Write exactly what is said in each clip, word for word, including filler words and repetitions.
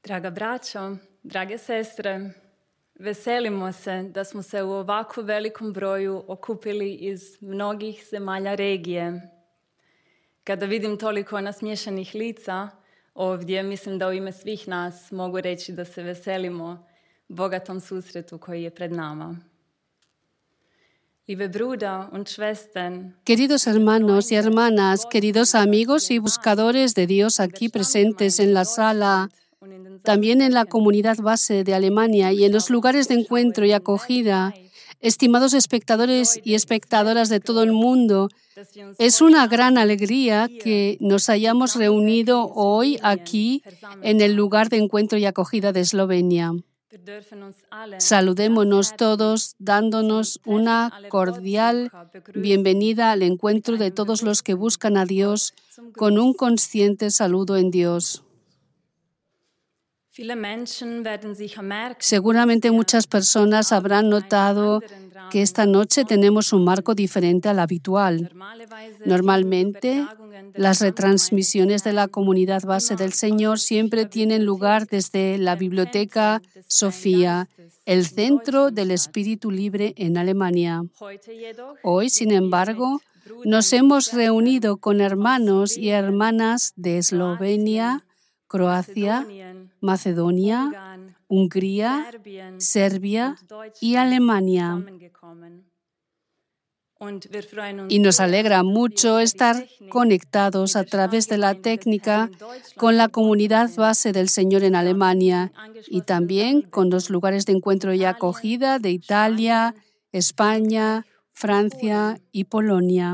Draga braćo, drage sestre, veselimo se da smo se u ovako velikom broju okupili iz mnogih zemalja regije. Kada vidim toliko nasmiješanih lica ovdje, mislim da u ime svih nas mogu reći da se veselimo bogatom susretu koji je pred nama. Queridos hermanos y hermanas, queridos amigos y buscadores de Dios aquí presentes en la sala, también en la comunidad base de Alemania y en los lugares de encuentro y acogida, estimados espectadores y espectadoras de todo el mundo, es una gran alegría que nos hayamos reunido hoy aquí en el lugar de encuentro y acogida de Eslovenia. Saludémonos todos dándonos una cordial bienvenida al encuentro de todos los que buscan a Dios con un consciente saludo en Dios. Seguramente muchas personas habrán notado que esta noche tenemos un marco diferente al habitual. Normalmente, las retransmisiones de la comunidad base del Señor siempre tienen lugar desde la Biblioteca Sofía, el centro del espíritu libre en Alemania. Hoy, sin embargo, nos hemos reunido con hermanos y hermanas de Eslovenia, Croacia, Macedonia, Hungría, Serbia y Alemania. Y nos alegra mucho estar conectados a través de la técnica con la comunidad base del Señor en Alemania y también con los lugares de encuentro y acogida de Italia, España, Francia y Polonia.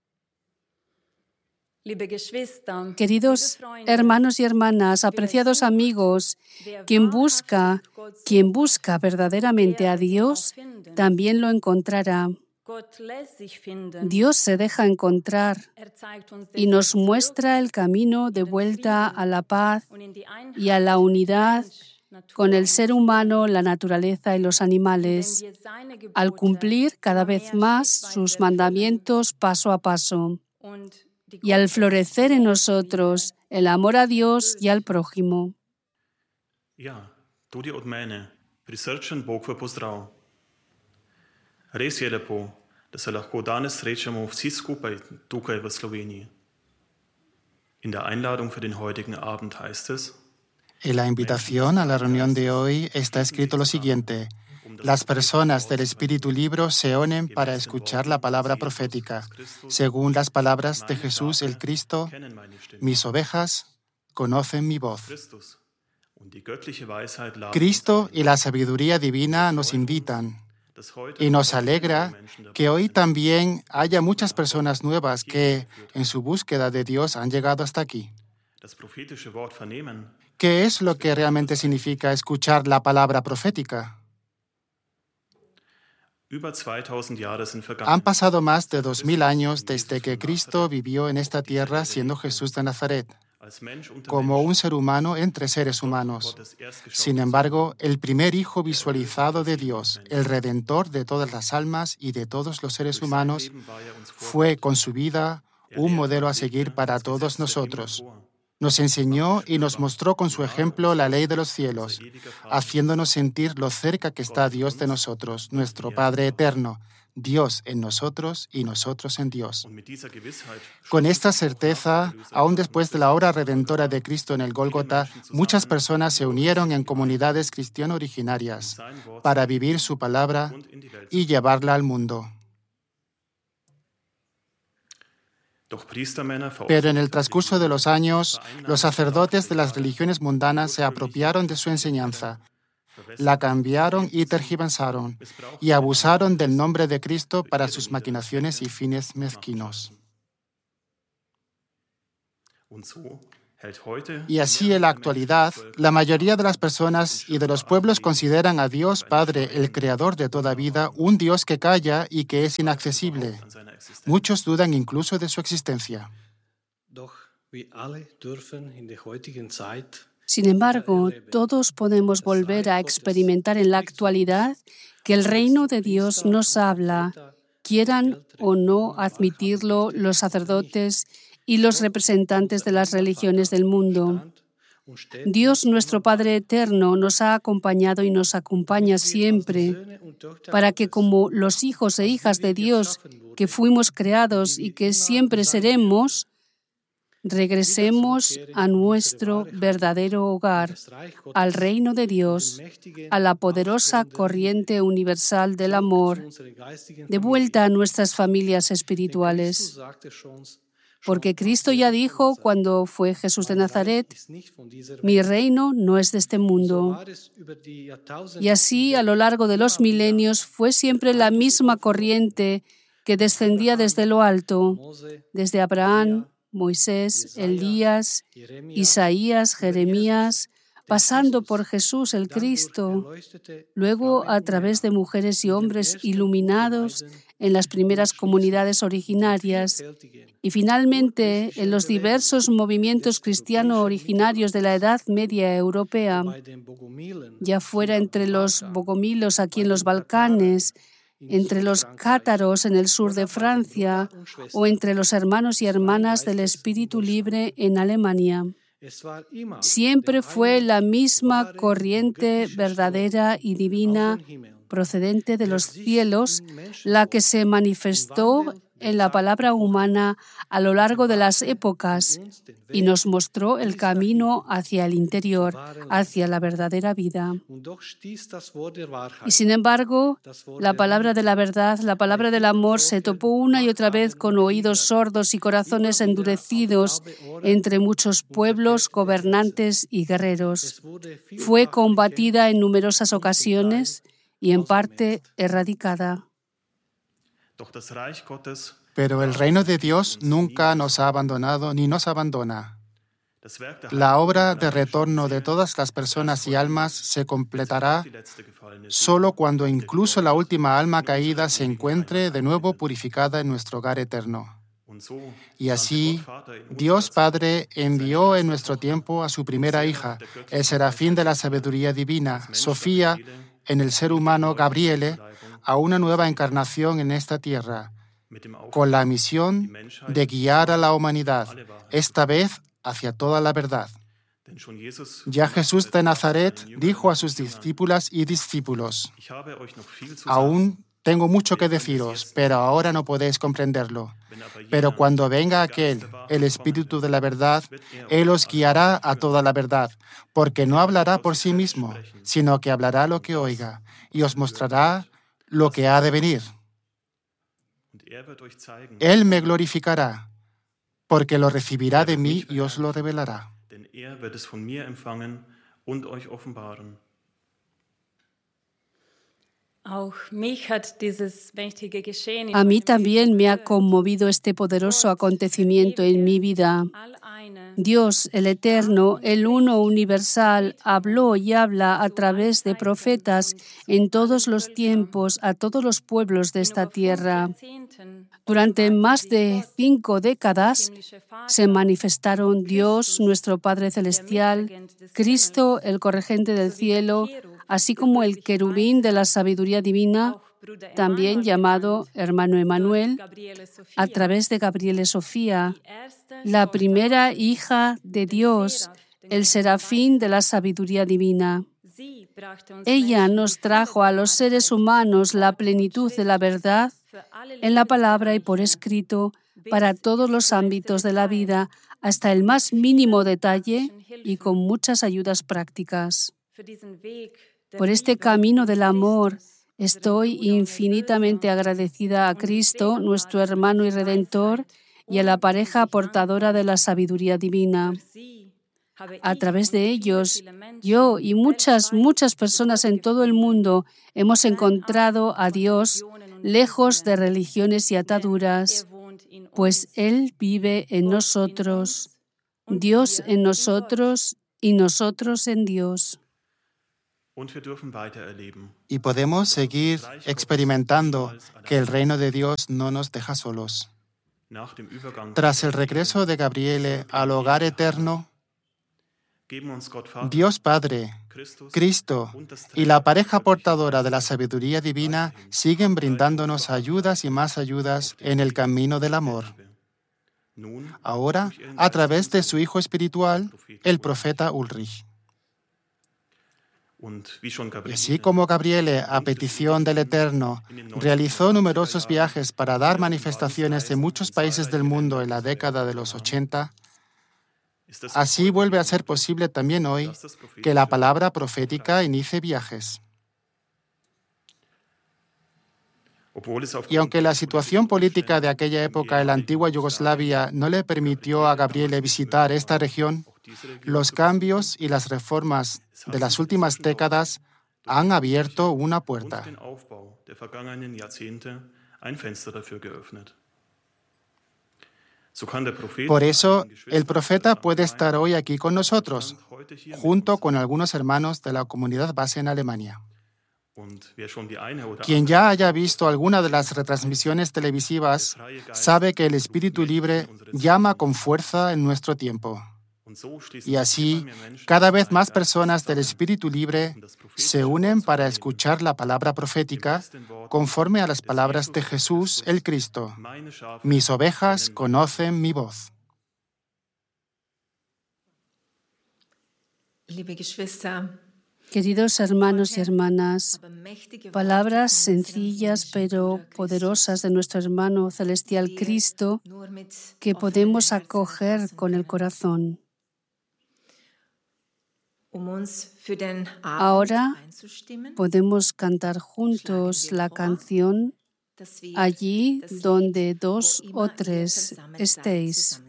Queridos hermanos y hermanas, apreciados amigos, quien busca, quien busca verdaderamente a Dios, también lo encontrará. Dios se deja encontrar y nos muestra el camino de vuelta a la paz y a la unidad con el ser humano, la naturaleza y los animales, al cumplir cada vez más sus mandamientos paso a paso y al florecer en nosotros el amor a Dios y al prójimo. Ja, tudi od mene prisrčen Bog v pozdrav. Res je lepo, da se lahko danes srečamo vsi skupaj tukaj v Sloveniji. In der Einladung für den heutigen Abend heißt es: En la invitación a la reunión de hoy está escrito lo siguiente: las personas del Espíritu Libre se unen para escuchar la palabra profética. Según las palabras de Jesús el Cristo, mis ovejas conocen mi voz. Cristo y la sabiduría divina nos invitan y nos alegra que hoy también haya muchas personas nuevas que, en su búsqueda de Dios, han llegado hasta aquí. ¿Qué es lo que realmente significa escuchar la palabra profética? Han pasado más de dos mil años desde que Cristo vivió en esta tierra siendo Jesús de Nazaret, como un ser humano entre seres humanos. Sin embargo, el primer Hijo visualizado de Dios, el Redentor de todas las almas y de todos los seres humanos, fue con su vida un modelo a seguir para todos nosotros. Nos enseñó y nos mostró con su ejemplo la ley de los cielos, haciéndonos sentir lo cerca que está Dios de nosotros, nuestro Padre eterno, Dios en nosotros y nosotros en Dios. Con esta certeza, aún después de la obra redentora de Cristo en el Gólgota, muchas personas se unieron en comunidades cristianas originarias para vivir su palabra y llevarla al mundo. Pero en el transcurso de los años, los sacerdotes de las religiones mundanas se apropiaron de su enseñanza, la cambiaron y tergiversaron, y abusaron del nombre de Cristo para sus maquinaciones y fines mezquinos. Y así en la actualidad, la mayoría de las personas y de los pueblos consideran a Dios Padre, el Creador de toda vida, un Dios que calla y que es inaccesible. Muchos dudan incluso de su existencia. Sin embargo, todos podemos volver a experimentar en la actualidad que el reino de Dios nos habla, quieran o no admitirlo los sacerdotes y los representantes de las religiones del mundo. Dios nuestro Padre eterno nos ha acompañado y nos acompaña siempre para que como los hijos e hijas de Dios que fuimos creados y que siempre seremos, regresemos a nuestro verdadero hogar, al reino de Dios, a la poderosa corriente universal del amor, de vuelta a nuestras familias espirituales. Porque Cristo ya dijo cuando fue Jesús de Nazaret, mi reino no es de este mundo. Y así, a lo largo de los milenios, fue siempre la misma corriente que descendía desde lo alto, desde Abraham, Moisés, Elías, Isaías, Jeremías, pasando por Jesús el Cristo, luego a través de mujeres y hombres iluminados en las primeras comunidades originarias y finalmente en los diversos movimientos cristianos originarios de la Edad Media Europea, ya fuera entre los bogomilos aquí en los Balcanes, entre los cátaros en el sur de Francia o entre los hermanos y hermanas del Espíritu Libre en Alemania. Siempre fue la misma corriente verdadera y divina procedente de los cielos la que se manifestó en la palabra humana a lo largo de las épocas y nos mostró el camino hacia el interior, hacia la verdadera vida. Y sin embargo, la palabra de la verdad, la palabra del amor se topó una y otra vez con oídos sordos y corazones endurecidos entre muchos pueblos, gobernantes y guerreros. Fue combatida en numerosas ocasiones y en parte erradicada. Pero el reino de Dios nunca nos ha abandonado ni nos abandona. La obra de retorno de todas las personas y almas se completará solo cuando incluso la última alma caída se encuentre de nuevo purificada en nuestro hogar eterno. Y así, Dios Padre envió en nuestro tiempo a su primera hija, el serafín de la sabiduría divina, Sofía, en el ser humano Gabriele, a una nueva encarnación en esta tierra, con la misión de guiar a la humanidad, esta vez hacia toda la verdad. Ya Jesús de Nazaret dijo a sus discípulas y discípulos, aún tengo mucho que deciros, pero ahora no podéis comprenderlo. Pero cuando venga aquel, el Espíritu de la verdad, Él os guiará a toda la verdad, porque no hablará por sí mismo, sino que hablará lo que oiga, y os mostrará lo que ha de venir. Él me glorificará, porque lo recibirá de mí y os lo revelará. A mí también me ha conmovido este poderoso acontecimiento en mi vida. Dios, el Eterno, el Uno Universal, habló y habla a través de profetas en todos los tiempos a todos los pueblos de esta tierra. Durante más de cinco décadas se manifestaron Dios, nuestro Padre Celestial, Cristo, el corregente del cielo, así como el querubín de la sabiduría divina, también llamado hermano Emanuel, a través de Gabriele Sofía, la primera hija de Dios, el serafín de la sabiduría divina. Ella nos trajo a los seres humanos la plenitud de la verdad en la palabra y por escrito para todos los ámbitos de la vida, hasta el más mínimo detalle y con muchas ayudas prácticas. Por este camino del amor, estoy infinitamente agradecida a Cristo, nuestro hermano y redentor, y a la pareja portadora de la sabiduría divina. A través de ellos, yo y muchas, muchas personas en todo el mundo hemos encontrado a Dios lejos de religiones y ataduras, pues Él vive en nosotros, Dios en nosotros y nosotros en Dios. Y podemos seguir experimentando que el reino de Dios no nos deja solos. Tras el regreso de Gabriele al hogar eterno, Dios Padre, Cristo y la pareja portadora de la sabiduría divina siguen brindándonos ayudas y más ayudas en el camino del amor. ahora a través de su hijo espiritual, el profeta Ulrich. Y así como Gabriele, a petición del Eterno, realizó numerosos viajes para dar manifestaciones en muchos países del mundo en la década de los ochenta, así vuelve a ser posible también hoy que la palabra profética inicie viajes. Y aunque la situación política de aquella época en la antigua Yugoslavia no le permitió a Gabriele visitar esta región, los cambios y las reformas de las últimas décadas han abierto una puerta. Por eso, el profeta puede estar hoy aquí con nosotros, junto con algunos hermanos de la comunidad base en Alemania. Quien ya haya visto alguna de las retransmisiones televisivas sabe que el espíritu libre llama con fuerza en nuestro tiempo. Y así, cada vez más personas del espíritu libre se unen para escuchar la palabra profética conforme a las palabras de Jesús el Cristo. Mis ovejas conocen mi voz. Queridos hermanos y hermanas, palabras sencillas pero poderosas de nuestro hermano celestial Cristo que podemos acoger con el corazón. Ahora podemos cantar juntos la canción Allí donde dos o tres estéis.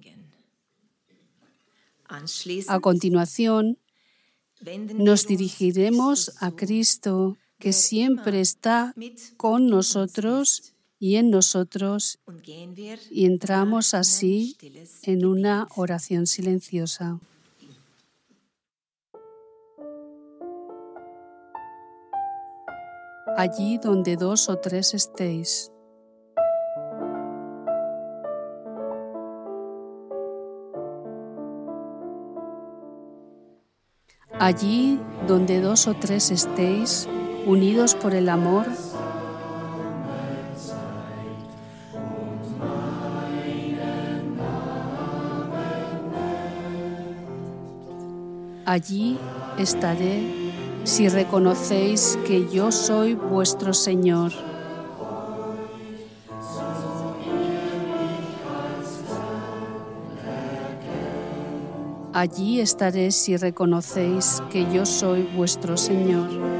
A continuación, nos dirigiremos a Cristo, que siempre está con nosotros y en nosotros, y entramos así en una oración silenciosa. Allí donde dos o tres estéis. Allí donde dos o tres estéis, unidos por el amor, allí estaré si reconocéis que yo soy vuestro Señor. Allí estaré si reconocéis que yo soy vuestro Señor.